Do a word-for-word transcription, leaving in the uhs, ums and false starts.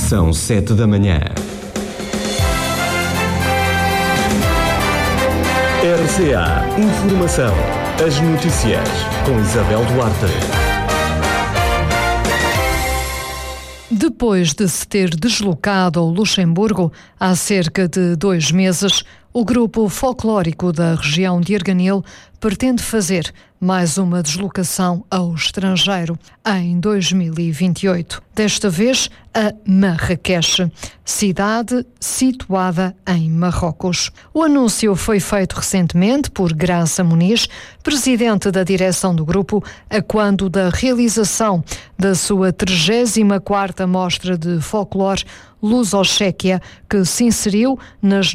São sete da manhã. R C A Informação. As notícias com Isabel Duarte. Depois de se ter deslocado ao Luxemburgo há cerca de dois meses, o grupo folclórico da região de Arganil pretende fazer mais uma deslocação ao estrangeiro em dois mil e vinte e oito. Desta vez a Marrakech, cidade situada em Marrocos. O anúncio foi feito recentemente por Graça Muniz, presidente da direção do grupo, a quando da realização da sua trigésima quarta Mostra de Folclore Luso-Chequia, que se inseriu nas